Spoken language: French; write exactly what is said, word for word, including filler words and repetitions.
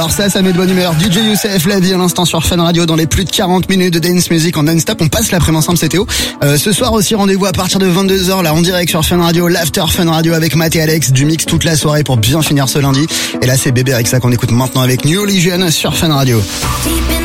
Alors ça, ça met de bonne humeur. D J Youssef, la vie à l'instant sur Fun Radio dans les plus de quarante minutes de dance music en non-stop. On passe l'après-midi ensemble, c'est Théo. Euh, ce soir aussi, rendez-vous à partir de vingt-deux heures, là, en direct sur Fun Radio, l'After Fun Radio avec Matt et Alex, du mix toute la soirée pour bien finir ce lundi. Et là, c'est Bébé Rexa qu'on écoute maintenant avec New Legion sur Fun Radio.